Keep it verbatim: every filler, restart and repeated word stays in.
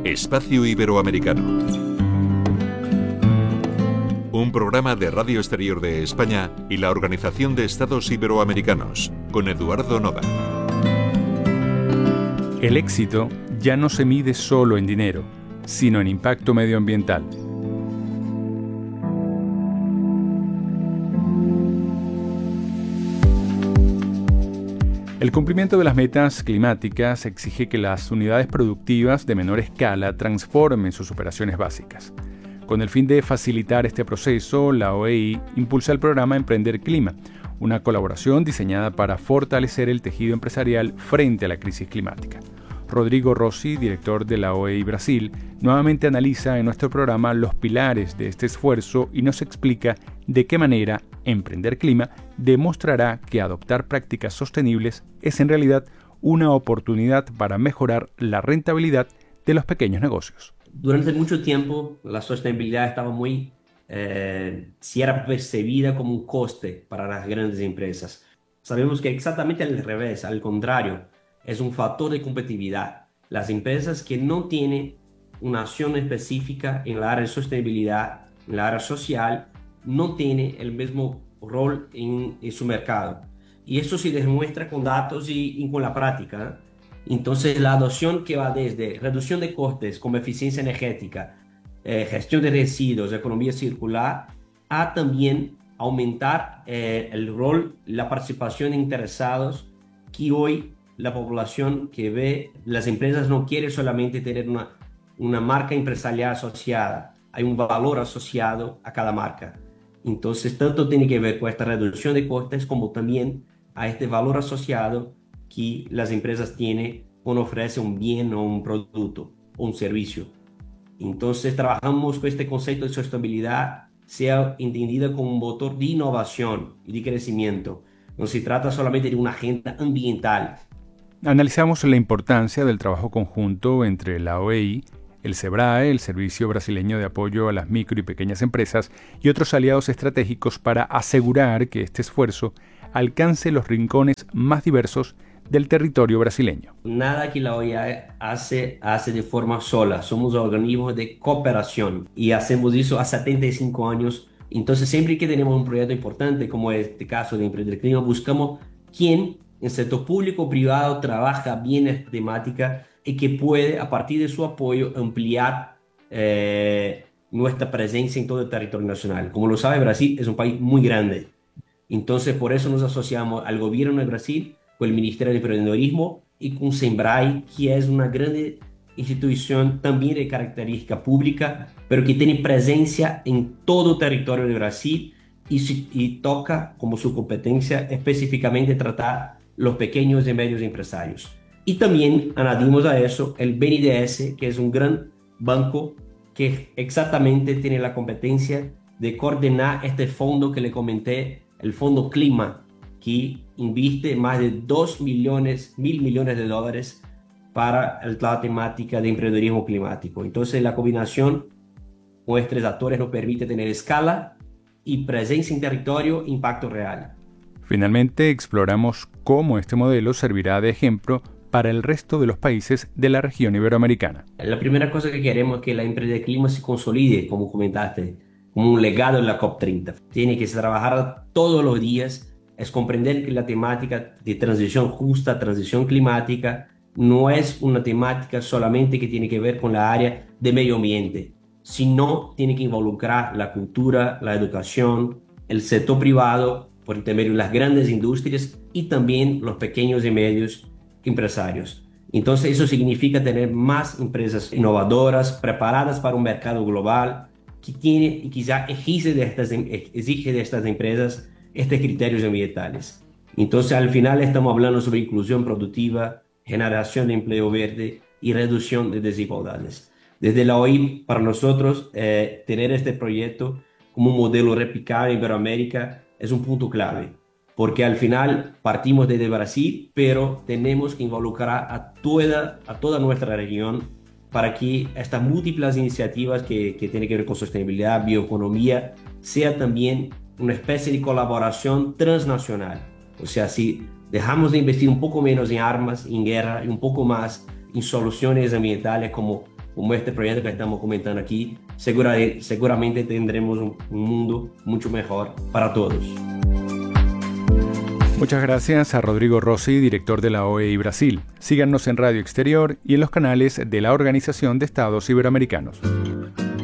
Espacio Iberoamericano. Un programa de Radio Exterior de España y la Organización de Estados Iberoamericanos, con Eduardo Noda. El éxito ya no se mide solo en dinero, sino en impacto medioambiental. El cumplimiento de las metas climáticas exige que las unidades productivas de menor escala transformen sus operaciones básicas. Con el fin de facilitar este proceso, la O E I impulsa el programa Emprender Clima, una colaboración diseñada para fortalecer el tejido empresarial frente a la crisis climática. Rodrigo Rossi, director de la O E I Brasil, nuevamente analiza en nuestro programa los pilares de este esfuerzo y nos explica de qué manera Emprender Clima demostrará que adoptar prácticas sostenibles es en realidad una oportunidad para mejorar la rentabilidad de los pequeños negocios. Durante mucho tiempo la sostenibilidad estaba muy, eh, si era percibida como un coste para las grandes empresas. Sabemos que exactamente al revés, al contrario, es un factor de competitividad. Las empresas que no tienen una acción específica en la área de sostenibilidad, en la área social, no tienen el mismo rol en, en su mercado. Y eso se demuestra con datos y, y con la práctica. Entonces, la adopción que va desde reducción de costes como eficiencia energética, eh, gestión de residuos, economía circular, a también aumentar eh, el rol, la participación de interesados, que hoy la población que ve, las empresas no quiere solamente tener una, una marca empresarial asociada, hay un valor asociado a cada marca. Entonces, tanto tiene que ver con esta reducción de costes como también a este valor asociado que las empresas tienen cuando ofrecen un bien o un producto o un servicio. Entonces, trabajamos con este concepto de sostenibilidad, sea entendida como un motor de innovación y de crecimiento. No se trata solamente de una agenda ambiental. Analizamos la importancia del trabajo conjunto entre la O E I, el SEBRAE, el Servicio Brasileño de Apoyo a las Micro y Pequeñas Empresas, y otros aliados estratégicos para asegurar que este esfuerzo alcance los rincones más diversos del territorio brasileño. Nada que la O E I hace, hace de forma sola. Somos organismos de cooperación y hacemos eso hace setenta y cinco años. Entonces, siempre que tenemos un proyecto importante, como este caso de Emprender Clima, buscamos quién en el sector público o privado trabaja bien esta temática y que puede, a partir de su apoyo, ampliar eh, nuestra presencia en todo el territorio nacional. Como lo sabe, Brasil es un país muy grande. Entonces, por eso nos asociamos al gobierno de Brasil, con el Ministerio de Empreendedorismo y con SEBRAE, que es una grande institución también de característica pública, pero que tiene presencia en todo el territorio de Brasil y, y toca como su competencia específicamente tratar los pequeños y medios empresarios. Y también añadimos a eso el B N D E S, que es un gran banco que exactamente tiene la competencia de coordinar este fondo que le comenté, el Fondo Clima, que invierte más de dos millones, mil millones de dólares para la temática de emprendedorismo climático. Entonces, la combinación con estos actores nos permite tener escala y presencia en territorio, impacto real. Finalmente, exploramos cómo este modelo servirá de ejemplo para el resto de los países de la región iberoamericana. La primera cosa que queremos es que la Emprender Clima se consolide, como comentaste, como un legado en la COP treinta. Tiene que trabajar todos los días, es comprender que la temática de transición justa, transición climática, no es una temática solamente que tiene que ver con la área de medio ambiente, sino tiene que involucrar la cultura, la educación, el sector privado, por intermedio de las grandes industrias y también los pequeños y medios empresarios. Entonces eso significa tener más empresas innovadoras, preparadas para un mercado global, que tiene y quizá exige de estas, exige de estas empresas estos criterios ambientales. Entonces al final estamos hablando sobre inclusión productiva, generación de empleo verde y reducción de desigualdades. Desde la O E I, para nosotros, eh, tener este proyecto como un modelo replicable en Iberoamérica es un punto clave, porque al final partimos desde Brasil, pero tenemos que involucrar a toda, a toda nuestra región para que estas múltiples iniciativas que, que tienen que ver con sostenibilidad, bioeconomía, sea también una especie de colaboración transnacional. O sea, si dejamos de investir un poco menos en armas, en guerra, y un poco más en soluciones ambientales como como este proyecto que estamos comentando aquí, segura, seguramente tendremos un, un mundo mucho mejor para todos. Muchas gracias a Rodrigo Rossi, director de la O E I Brasil. Síganos en Radio Exterior y en los canales de la Organización de Estados Iberoamericanos.